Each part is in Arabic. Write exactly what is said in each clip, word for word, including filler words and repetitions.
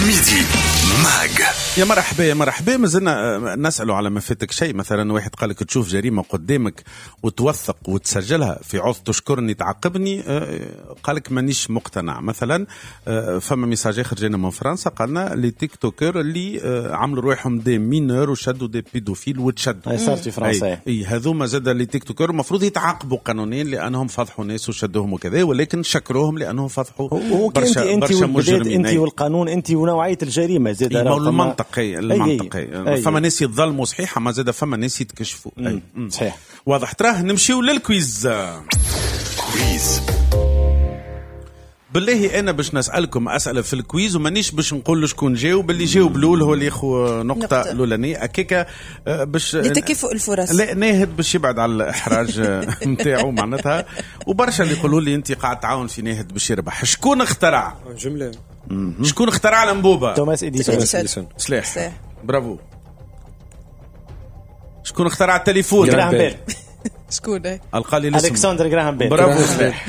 ميدي ماج. يا مرحبا يا مرحبا. مازلنا نسأله على ما فاتك شيء. مثلا واحد قالك تشوف جريمة قدامك وتوثق وتسجلها في عوض تشكرني تعاقبني، قالك مانيش مقتنع. مثلا فما ميساج اخر جانا من فرنسا قالنا لي تيك توكر اللي عملوا روحهم دي مينور وشدوا دي بيدوفيل وتشدوا. هاي صارت في فرنسا. اي هذوما زاد لي تيك توكر المفروض يتعاقبوا قانونيا لانهم فضحوا ناس وشدوهم وكذا، ولكن شكروهم لانهم فضحوا برشا برشا مجرمين. انت والقانون انت ونوعيه الجريمه زاد المنطقي المنطقي فما ناس يتظلموا صحيحه، ما زاد فما ناس يتكشفوا. صحيح واضح. تراه نمشيو للكويز. كويز بالله انا باش نسالكم اسئله في الكويز ومانيش باش نقول شكون جاوب، اللي جاوب الاول هو اللي ياخذ نقطه الاولانيه هكاكا باش لتكافؤ الفرص. لا ناهد باش يبعد على الاحراج نتاعو معناتها. وبرشا اللي يقولوا لي انت قاعد تعاون في ناهد باش يربح. شكون اخترع جمله شكون اخترع الانبوبه؟ توماس اديسون. سلاح برافو. شكون اخترع التليفون؟ جراهام بيل. شكون القى الاسم؟ الكسندر جراهام بيل. برافو سلاح.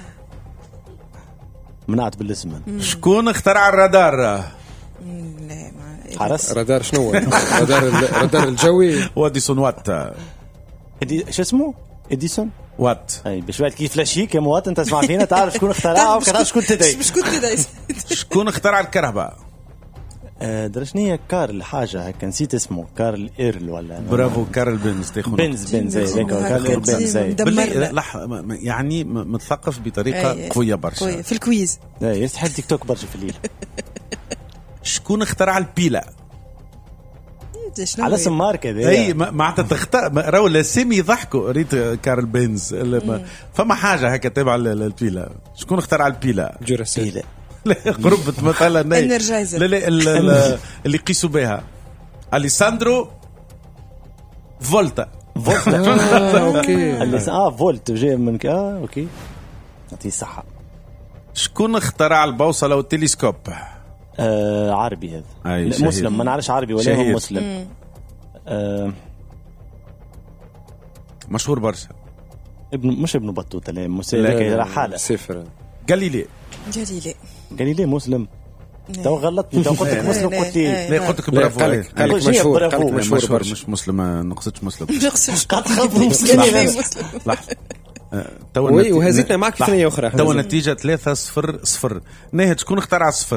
منعت بالاسم. شكون اخترع الرادار؟ لا ما حرس رادار شنو؟ رادار الرادار الجوي. واديسون وات. ادي شو اسمه؟ اديسون وات. اي بشويه كيف فلاشيك يا موات انت تسمع فينا تعرف شكون اخترعها وكذا شكون تدعي. شكون تدعي؟ شكون اخترع الكهرباء؟ درشني كارل حاجه هكا نسيت اسمه، كارل ايرل ولا. برافو كارل بنز. تاخذ بنز بنز هيك كارل ايرل بنز. لحظه يعني متثقف بطريقه قويه برشا في الكويز. اي يستحق تيك توك برشا في الليل. شكون اخترع البيله؟ على اسم ماركه ذي. اي معناتها تختار راهو الاسامي يضحكوا. ريت كارل بنز فما حاجه هكا تابع البيله. شكون اخترع البيله؟ جوراسيل. لا قربت مثلا. لا لا اللي يقيسوا بها اليساندرو فولتا. فولتا اوكي. اه فولت جاي من اه اوكي يعطيه الصحه. شكون اخترع البوصله والتلسكوب؟ آه عربي هذا. مسلم ما نعرفش عربي ولا هو مسلم. آه مشهور برشا. ابن مش ابن بطوطه لا مسلم رحاله سفر. غاليلي. جليلي غاليلي مسلم. تو غلطتني تو قلت لك مسلم قلت لي لا قلت لك برافو. قالك قالك مشهور قالك مشهور برشا. مش مسلم ما نقصدش مسلم. نقصدش قاعد تخاف مسلم. لحظه وي وهزتنا معك في ثانيه اخرى. تو النتيجه ثلاثة صفر صفر. ناهد شكون اخترع الصفر؟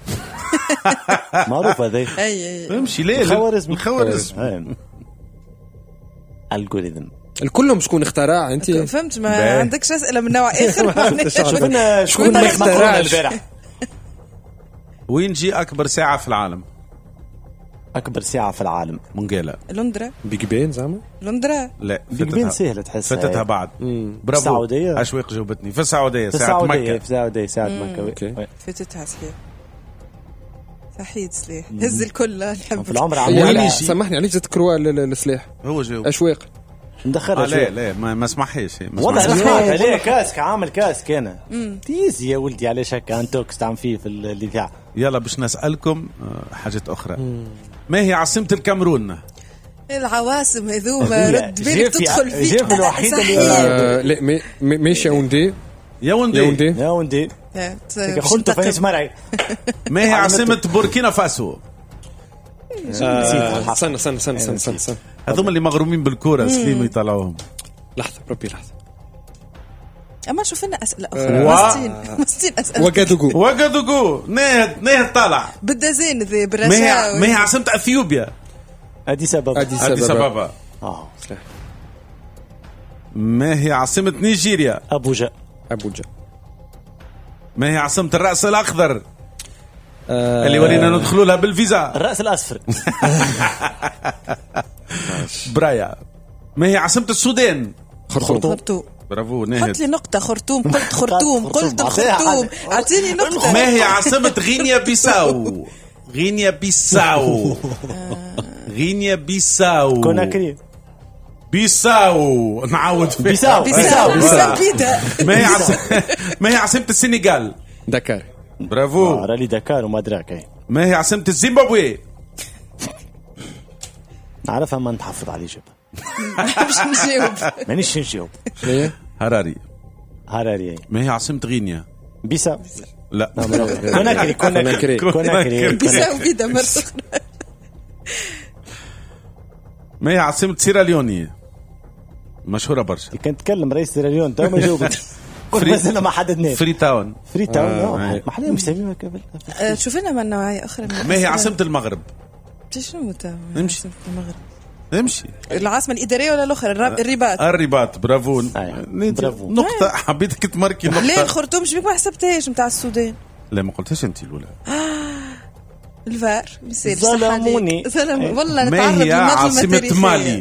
معروف هذا. اي اي امشي. لا الخوارزم. الخوارزم الجوريثم. الكلهم شكون اخترع انت؟ فهمت ما عندكش اسئله من نوع اخر. شوفنا شكون اخترع البارح. وين جي اكبر ساعه في العالم؟ اكبر ساعه في العالم منقاله لندرا. بيج بين زعما؟ لندرا. لا بيج بين سهله تحس. فتتها بعد. برافو. السعوديه. اشواق جاوبتني في السعوديه. ساعه مكه. في السعوديه ساعه مكه. اوكي فتتها صحيح صحيح صليح. هز الكل نحب في العمر عملي. سامحني عليك تذكروا السلاح هو جاوب اشواق ندخلها. لا لا ما ما اسمحيش. والله اسمعك عليه كاسك عامل كاسك انا تيزي يا ولدي. علاش هكا انتوكس تعمل فيه في الاذاعه؟ يلا باش نسالكم حاجات اخرى. ما هي عاصمه الكاميرون؟ العواصم هذوما رد بالك تدخل فيه. جيب الوحيده اللي لا مي مش ياوندي. ياوندي ياوندي ياوندي خلطه في اسمرعي. ما هي عاصمه بوركينا فاسو؟ استنى استنى استنى استنى استنى. هذوما اللي مغرومين بالكوره سليم يطلعوهم. لحظه ربي لحظه. اما شوف لنا اسئله اخرى. مستين اسئله. وغادوغو. وغادوغو. نهد نهد طالع بالدزين ذي برشا. ما هي عاصمه اثيوبيا؟ اديس ابابا. اديس ابابا. اه صح. ما هي عاصمه نيجيريا؟ ابوجا. ابوجا. ما هي عاصمه الراس الاخضر؟ آه اللي ورينا ندخلوا لها بالفيزا. الراس الاصفر. برايا. ما هي عاصمه السودان؟ خرطوم. برافو ناهد. حط لي نقطة. خرطوم. قلت خرطوم. قلت الخرطوم. أعطيني نقطة. ما هي عاصمة غينيا بيساو؟ غينيا بيساو. غينيا بيساو. كوناكري. بيساو. نعاود فيها. بيساو. بيساو. بيساو. ما هي عاصمة ما هي عاصمة السنغال؟ دكار. برافو. رالي دكار وما دراك. ما هي عاصمة الزيمبابوي؟ نعرفها ما نتحفظ عليه جبه. مش نجاوب. مانيش نجاوب. هراري. هراري. ما هي عاصمة غينيا؟ بيساو. لا كوناكري كوناكري كوناكري بيساوي بيدا مرة أخرى. ما هي عاصمة سيراليون؟ مشهورة برشا. كنت تكلم رئيس سيراليون تو ما جاوبت. كل ما ما حددناش. فري تاون. فري تاون. ما حدا مسميها قبل. شوف لنا من نوعية أخرى. ما هي عاصمة المغرب؟ شنو تا؟ نمشي. المغرب. نمشي. العاصمة الإدارية ولا الأخرى؟ الرباط. الرباط برافو. برافو. نقطة حبيتك تماركي نقطة. ليه الخرطوم شبيك ما حسبتهاش متاع السودان؟ لا ما قلتهاش أنت الأولى. الفار. ظلموني. ظلموني. والله نتعرض ما هي عاصمة مالي؟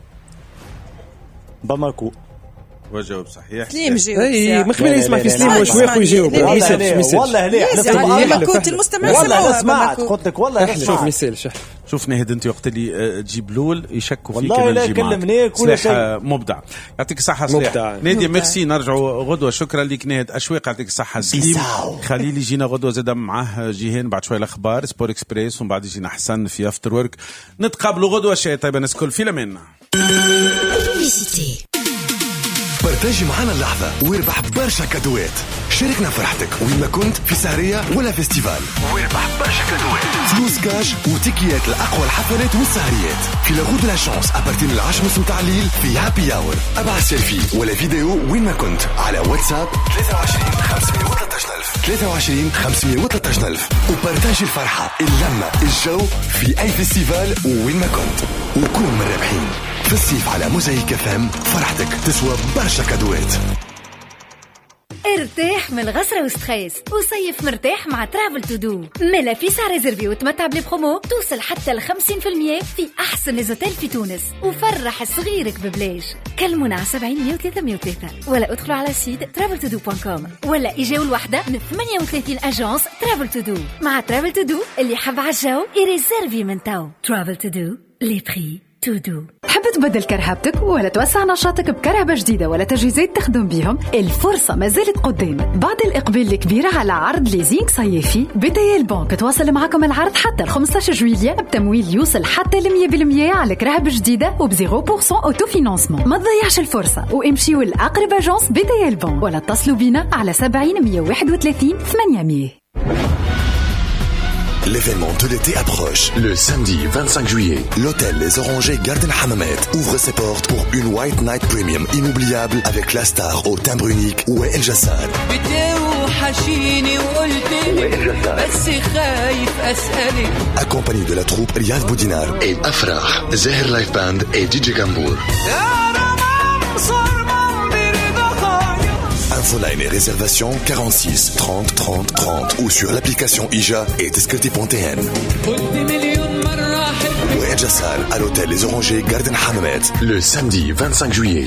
باماكو. وجاوب صحيح. سليم جاوب. اي مخبرين يسمع في سليم وشويخ ويجاوب. والله ليه لما كنت المستمع والله سمعت قلت لك والله شوف مثال شح شوف نهد انت وقت اللي تجيب لول يشكوا فيك والله لا كلمني كل شيء مبدع. يعطيك الصحة صليح نادي ميرسي. نرجعوا غدوة. شكرا لك نهد أشواق. يعطيك الصحة سليم. خليل يجينا غدوة زاد معاه جيهان بعد شوية الأخبار سبور إكسبريس ومن بعد يجينا حسن في أفتر ورك. نتقابلوا غدوة. شيء طيب الناس كل في لمن بارتاجي معنا اللحظة واربح برشا كادوات. شاركنا فرحتك وين ما كنت في سهرية ولا فيستيفال واربح برشا كادوات. فلوس كاش وتيكيات لأقوى الحفلات والسهريات في لاغو دو لا شانس أبارتين العشر نص متاع الليل في هابي أور. أبعث سيلفي ولا فيديو وين ما كنت على واتساب ثلاثة وعشرين خمسمية وثلاثة عشر ألف ثلاثة وعشرين خمسمية وثلاثة عشر ألف وبارتاجي الفرحة اللمة الجو في أي فيستيفال وين ما كنت وكون من الرابحين. في الصيف على موزايك اف ام فرحتك تسوى برشا كادوات. ارتاح من الغسرة والستريس وصيف مرتاح مع ترافل تو دو. ملا في سعر ريزرفي وتمتع بلي برومو توصل حتى ل خمسين بالمية في أحسن ليزوتيل في تونس وفرح صغيرك ببلاش. كلمونا على سبعين مية وثلاثة مية وثلاثة ولا ادخلوا على سيت ترافل تو دو دوت كوم ولا اجاو الوحدة من ثمانية وثلاثين أجانس ترافل تو دو. مع ترافل تو دو اللي حب عالجو يريزرفي من تو. ترافل تو دو لي بري تو دو. تحب تبدل كرهبتك ولا توسع نشاطك بكرهبة جديدة ولا تجهيزات تخدم بيهم؟ الفرصة ما زالت قدامك بعد الإقبال الكبير على عرض ليزينغ صيفي. بتيال بنك تواصل معكم العرض حتى ال خمسطاش جويلية بتمويل يوصل حتى ل مية بالمية على كرهبة جديدة وبزيرو بورسون أوتو فينانسمون. ما تضيعش الفرصة وامشيوا لأقرب أجانس بتيال بنك ولا اتصلوا بنا على سبعين مية واحد وثلاثين ثمانمية. L'événement de l'été approche. Le samedi vingt-cinq juillet, l'hôtel Les Orangers Garden Hammamet ouvre ses portes pour une White Night Premium inoubliable avec la star au timbre unique Wael Jassan. Accompagné de la troupe Riyad Boudinar et Afrah, Zahir Life Band et D J Gambour. Infoline et réservation quarante-six trente trente trente ou sur l'application Ija et Descripti point T N. Wael Jassan à l'hôtel Les Orangers Garden Hammamet le samedi vingt-cinq juillet.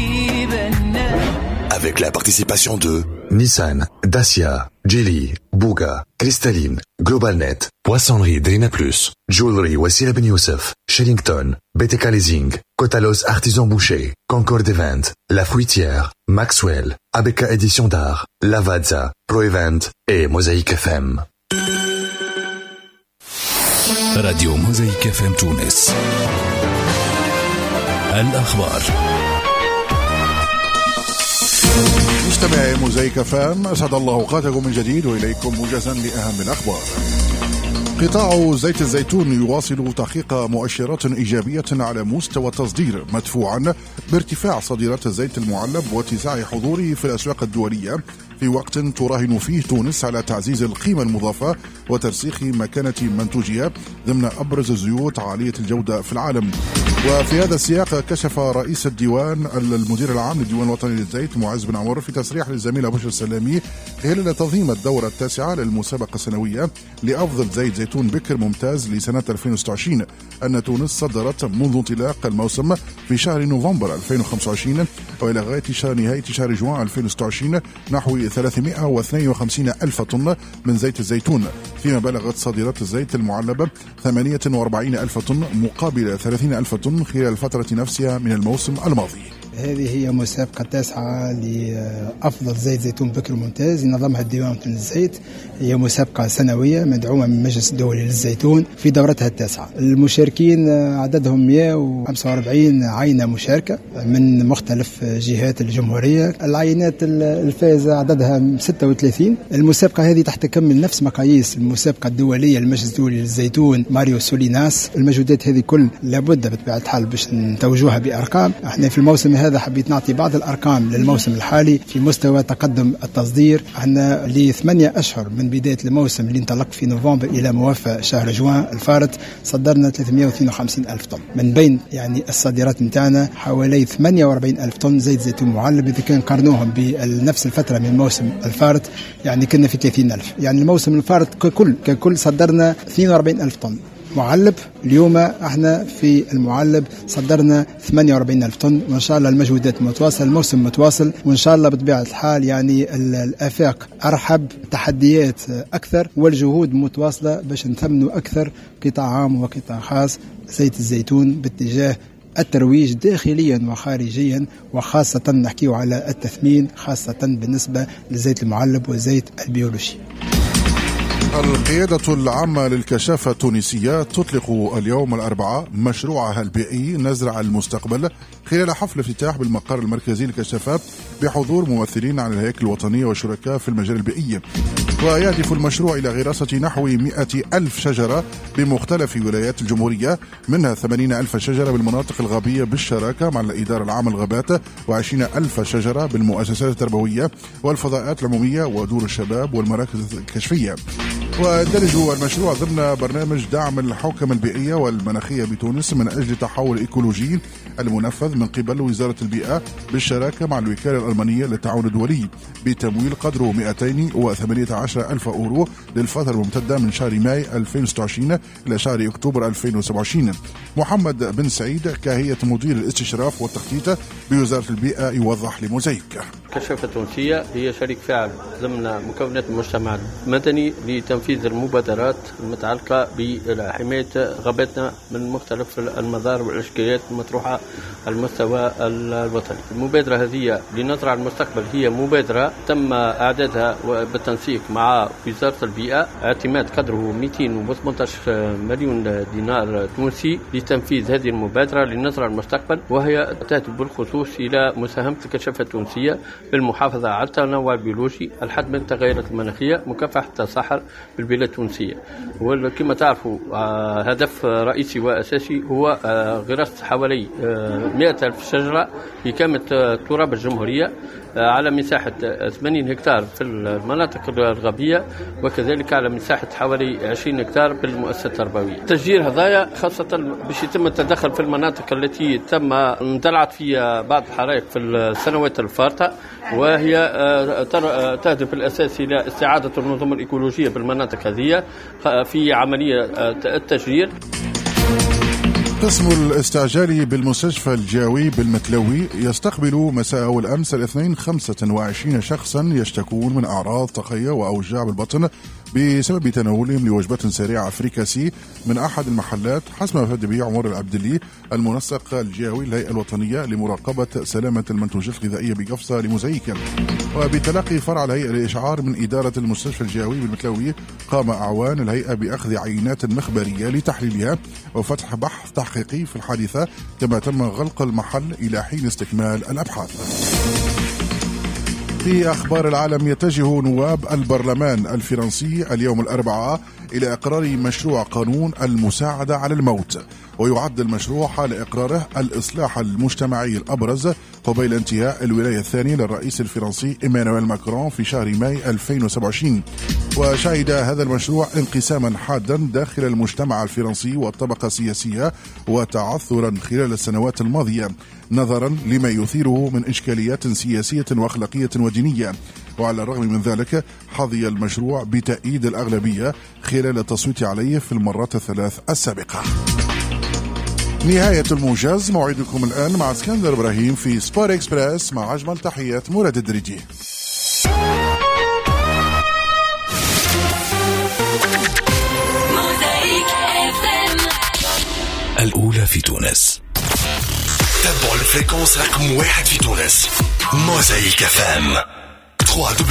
Avec la participation de Nissan, Dacia, Geely, Bouga, Cristalline, GlobalNet, Poissonnerie Drina Plus, Jewelry Wassila Ben Youssef, Shellington, B T K Leasing, Cotalos Artisan Boucher, Concord Event, La Fruitière, Maxwell, A B K Édition d'Art, Lavazza, Pro Event et Mosaïque F M. راديو موزايك اف ام تونس. الأخبار. مستمعي موزايك اف ام اسعد الله اوقاتكم من جديد واليكم موجزا لاهم الاخبار. قطاع زيت الزيتون يواصل تحقيق مؤشرات إيجابية على مستوى التصدير مدفوعا بارتفاع صادرات الزيت المعلب واتساع حضوره في الأسواق الدولية في وقت تراهن فيه تونس على تعزيز القيمة المضافة وترسيخ مكانة منتوجها ضمن أبرز الزيوت عالية الجودة في العالم. وفي هذا السياق كشف رئيس الديوان المدير العام للديوان الوطني للزيت معز بن عمر في تصريح للزميلة بشر السلامي خلال تنظيم الدورة التاسعة للمسابقة السنوية لأفضل زيت زيتون بكر ممتاز لسنة ألفين وستة وعشرين أن تونس صدرت منذ انطلاق الموسم في شهر نوفمبر ألفين وخمسة وعشرين وإلى غاية شهر نهاية شهر جوان ألفين وستة وعشرين نحو ثلاثمائة واثنين وخمسين ألف طن من زيت الزيتون، فيما بلغت صادرات الزيت المعلبة ثمانية وأربعين ألف طن مقابل ثلاثين ألف طن خلال الفترة نفسها من الموسم الماضي. هذه هي مسابقة تاسعة لأفضل زيت زيتون بكر ممتاز ينظمها الديوان للزيت. هي مسابقة سنوية مدعومة من المجلس الدولي للزيتون في دورتها التاسعة. المشاركين عددهم مئة وخمسة وأربعين عينة مشاركة من مختلف جهات الجمهورية. العينات الفائزة عددها ستة وثلاثين. المسابقة هذه تحتكمل نفس مقاييس المسابقة الدولية للمجلس الدولي للزيتون ماريو سوليناس. المجهودات هذه كل لابد بطبيعة الحال باش نتوجوها بأرقام. احنا في الموسم هذا حبيت نعطي بعض الأرقام للموسم الحالي في مستوى تقدم التصدير. احنا لثمانية أشهر من بداية الموسم اللي انطلق في نوفمبر إلى موافى شهر جوان الفارط صدرنا ثلاثمئة واثنين وخمسين ألف طن. من بين يعني الصادرات متاعنا حوالي ثمانية وأربعين ألف طن زيت زيتون معلب. إذا كان قارنوهم بنفس الفترة من موسم الفارط يعني كنا في ثلاثين ألف. يعني الموسم الفارط ككل ككل صدرنا اثنين وأربعين ألف طن معلب. اليوم احنا في المعلب صدرنا ثمانية وأربعين ألف طن، وان شاء الله المجهودات متواصله، الموسم متواصل، وان شاء الله بطبيعه الحال يعني الافاق ارحب، تحديات اكثر، والجهود متواصله باش نثمنوا اكثر قطاع عام وقطاع خاص زيت الزيتون باتجاه الترويج داخليا وخارجيا، وخاصه نحكيو على التثمين خاصه بالنسبه للزيت المعلب والزيت البيولوجي. القيادة العامة للكشافة التونسية تطلق اليوم الأربعاء مشروعها البيئي نزرع المستقبل خلال حفل افتتاح بالمقر المركزي للكشافات بحضور ممثلين عن الهياكل الوطنية والشركاء في المجال البيئي. ويهدف المشروع إلى غراسة نحو مئة ألف شجرة بمختلف ولايات الجمهورية، منها ثمانين ألف شجرة بالمناطق الغابية بالشراكة مع الإدارة العامة للغابات، وعشرين ألف شجرة بالمؤسسات التربوية والفضاءات العمومية ودور الشباب والمراكز الكشفية. ويندرج المشروع ضمن برنامج دعم الحوكمة البيئية والمناخية بتونس من أجل التحول الإيكولوجي المنفذ من قبل وزارة البيئة بالشراكة مع الوكالة الألمانية للتعاون الدولي بتمويل قدره مئتين وثمانية عشر ألف أورو للفترة الممتدة من شهر ماي ألفين وستة وعشرين إلى شهر أكتوبر ألفين وسبعة وعشرين. محمد بن سعيد كهيئة مدير الاستشراف والتخطيط بوزارة البيئة يوضح لموزايك. الكشافة التونسية هي شريك فاعل ضمن مكونات المجتمع المدني لتنفيذ المبادرات المتعلقة بحماية غاباتنا من مختلف المظاهر والإشكاليات المطروحة على المستوى الوطني. المبادرة هذه لنزرع المستقبل هي مبادرة تم إعدادها بالتنسيق مع وزارة البيئة، اعتماد قدره مئتين وثمانية عشر مليون دينار تونسي لتنفيذ هذه المبادرة لنزرع المستقبل، وهي تهدف بالخصوص إلى مساهمة الكشافة التونسية بالمحافظة على التنوع البيولوجي، الحد من التغيرات المناخية، مكافحة الصحر بالبلاد التونسية. وكما تعرفوا هدف رئيسي وأساسي هو غراسة حوالي مئة ألف شجرة في كامل تراب الجمهورية على مساحة ثمانين هكتار في المناطق الغابية، وكذلك على مساحة حوالي عشرين هكتار بالمؤسسات التربوية. تشجير هذايا خاصة باش يتم التدخل في المناطق التي تم اندلعت فيها بعض الحرائق في السنوات الفارطة، وهي تهدف الأساس إلى استعادة النظم الإيكولوجية بالمناطق هذه في عملية التشجير. قسم الاستعجالي بالمستشفى الجاوي بالمتلوي يستقبل مساء الأمس الاثنين خمسة وعشرين شخصا يشتكون من أعراض تقية وأوجاع بالبطن بسبب تناولهم لوجبة سريعة فريكاسي من أحد المحلات، حسب ما أفاد به عمر العبدلي المنسق الجاوي للهيئة الوطنية لمراقبة سلامة المنتوجات الغذائية بقفصة لموزايك. وبتلقي فرع الهيئة لإشعار من إدارة المستشفى الجاوي بالمتلوي، قام أعوان الهيئة بأخذ عينات مخبرية لتحليلها وفتح بحث تحقيقي في الحادثة، كما تم غلق المحل إلى حين استكمال الأبحاث. في أخبار العالم، يتجه نواب البرلمان الفرنسي اليوم الأربعاء إلى إقرار مشروع قانون المساعدة على الموت، ويعد المشروع حال إقراره الإصلاح المجتمعي الأبرز قبيل انتهاء الولاية الثانية للرئيس الفرنسي إيمانويل ماكرون في شهر ماي ألفين وسبعة وعشرين. وشهد هذا المشروع انقساما حادا داخل المجتمع الفرنسي والطبقة السياسية وتعثرا خلال السنوات الماضية نظرا لما يثيره من إشكاليات سياسية وأخلاقية ودينية. وعلى الرغم من ذلك حظي المشروع بتأييد الأغلبية خلال التصويت عليه في المرات الثلاث السابقة. نهاية الموجز، موعدكم الآن مع اسكندر إبراهيم في سبور إكسبريس مع أجمل تحيات مراد الدريدي. الأولى في تونس. تبعوا الفريكونس رقم واحد في تونس. موزايك اف ام.